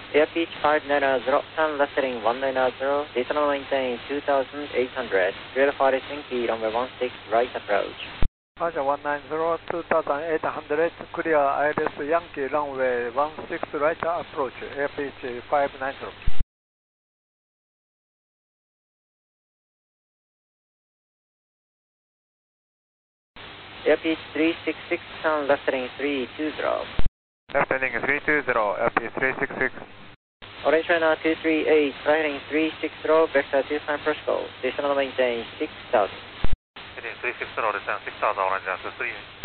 Airpeach 590, turn left heading 190, descend maintain 2800, clear for Helsinki, runway 16, right approach. Roger 190, 2800, clear ILS Yankee, runway 16, right approach, Airpeach 590. Airpeach 366, turn left heading 320. Left heading 320, Airpeach 366. Orange China 238, right heading 360, vector 29 Frisco, descend maintain 6000. Heading 360, descend 6000, Orange 23.